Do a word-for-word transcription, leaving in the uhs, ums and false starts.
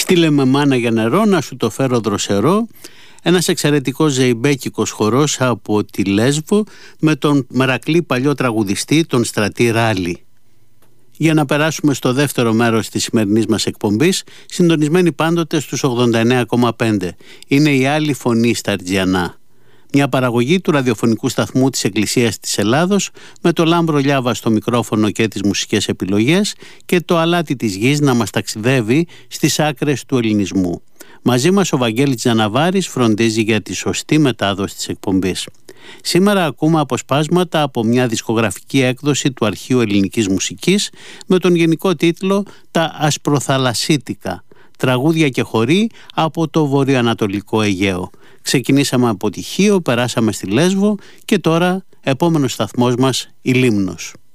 «Στείλε με μάνα για νερό να σου το φέρω δροσερό», ένας εξαιρετικός ζεϊμπέκικος χορός από τη Λέσβο με τον Μερακλή παλιό τραγουδιστή, τον Στρατή Ράλη. Για να περάσουμε στο δεύτερο μέρος της σημερινής μας εκπομπής, συντονισμένοι πάντοτε στους ογδόντα εννέα κόμμα πέντε. Είναι η Άλλη Φωνή στα Αρτζιανά. Μια παραγωγή του ραδιοφωνικού σταθμού της Εκκλησίας της Ελλάδος, με το Λάμπρο Λιάβα στο μικρόφωνο και τις μουσικές επιλογές και το αλάτι της γης να μας ταξιδεύει στις άκρες του ελληνισμού. Μαζί μας ο Βαγγέλης Τζαναβάρης φροντίζει για τη σωστή μετάδοση της εκπομπής. Σήμερα ακούμε αποσπάσματα από μια δισκογραφική έκδοση του Αρχείου Ελληνικής Μουσικής με τον γενικό τίτλο «Τα Ασπροθαλασσίτικα», τραγούδια και χοροί από το βορειοανατολικό Αιγαίο. Ξεκινήσαμε από τη Χίο, περάσαμε στη Λέσβο και τώρα επόμενος σταθμός μας η Λίμνος.